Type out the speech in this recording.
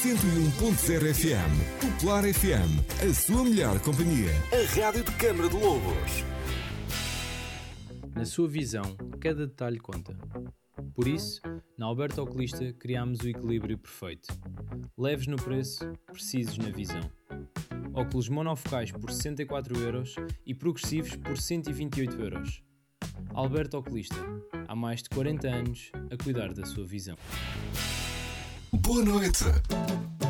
101.0 FM. Popular FM. A sua melhor companhia. A rádio de Câmara de Lobos. Na sua visão, cada detalhe conta. Por isso, na Alberto Oculista criámos o equilíbrio perfeito. Leves no preço, precisos na visão. Óculos monofocais por 64€ e progressivos por 128€. Alberto Oculista, há mais de 40 anos a cuidar da sua visão. Boa noite.